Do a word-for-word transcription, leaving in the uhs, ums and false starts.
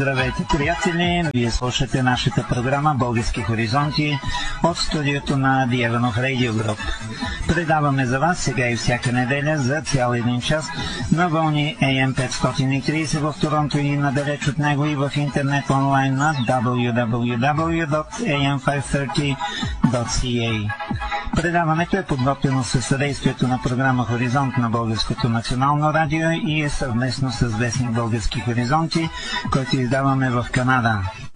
Здравейте, приятели! Вие слушате нашата програма Български хоризонти от студиото на The Evanov Radio Group. Предаваме за вас сега и всяка неделя за цял един час на вълни Ей Ем петстотин и трийсет в Торонто и надалеч от него и в интернет онлайн на дабъл ю дабъл ю дабъл ю точка ей ем петстотин и трийсет точка си ей. Предаването е подготвено със съдействието на програма Хоризонт на Българското национално радио и е съвместно с вестник Български хоризонти, който издаваме в Канада.